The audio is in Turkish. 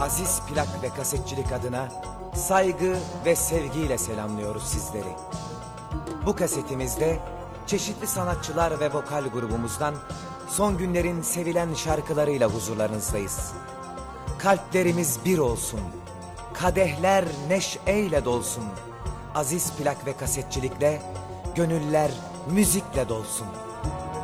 Aziz plak ve kasetçilik adına saygı ve sevgiyle selamlıyoruz sizleri. Bu kasetimizde çeşitli sanatçılar ve vokal grubumuzdan son günlerin sevilen şarkılarıyla huzurlarınızdayız. Kalplerimiz bir olsun, kadehler neşeyle dolsun. Aziz plak ve kasetçilikle, gönüller müzikle dolsun.